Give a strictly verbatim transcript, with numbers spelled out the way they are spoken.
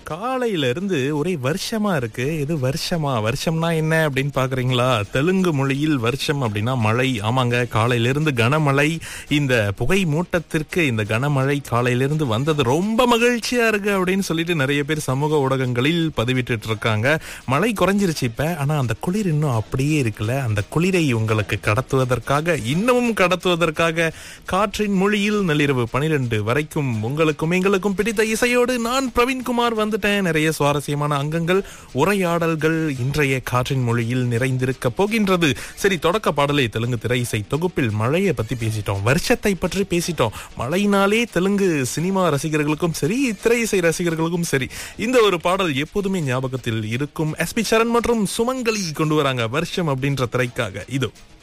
காலையில இருந்து ஒரே வருஷமா இருக்கு. இது வருஷமா? வருஷம்னா என்ன அப்படின்னு பாக்குறீங்களா? தெலுங்கு மொழியில் வருஷம் அப்படின்னா மழை. ஆமாங்க, காலையில இருந்து கனமழை. இந்த புகை மூட்டத்திற்கு இந்த கனமழை காலையில இருந்து வந்தது ரொம்ப மகிழ்ச்சியா இருக்கு அப்படின்னு சொல்லிட்டு நிறைய பேர் சமூக ஊடகங்களில் பதிவிட்டு இருக்காங்க. மழை குறைஞ்சிருச்சு இப்ப, ஆனா அந்த குளிர் இன்னும் அப்படியே இருக்குல்ல. அந்த குளிரை உங்களுக்கு கடத்துவதற்காக, இன்னமும் கடத்துவதற்காக காற்றின் மொழியில் நள்ளிரவு பனிரெண்டு வரைக்கும் உங்களுக்கும் எங்களுக்கும் பிடித்த இசையோடு நான் பிரவீன்குமார் வந்து நிறைய சுவாரஸ்யமான அங்கங்கள், உரையாடல்கள் இன்றைய காற்றின் மொழியில் நிறைந்திருக்க போகின்றது. சரி, தொடக்க பாடலை தெலுங்கு திரை இசை தொகுப்பில் மழையை பத்தி பேசிட்டோம், வருஷத்தை பற்றி பேசிட்டோம். மழையினாலே தெலுங்கு சினிமா ரசிகர்களுக்கும் சரி, திரை இசை ரசிகர்களுக்கும் சரி, இந்த ஒரு பாடல் எப்போதுமே ஞாபகத்தில் இருக்கும். எஸ் பி சரண் மற்றும் சுமங்கலி கொண்டு வராங்க வருஷம் அப்படின்ற திரைக்காக. இதோ